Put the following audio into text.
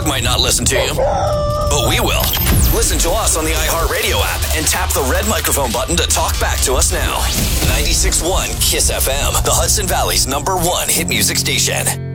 might not listen to you, but we will. Listen to us on the iHeartRadio app and tap the red microphone button to talk back to us now. 96.1 KISS FM, the Hudson Valley's #1 hit music station.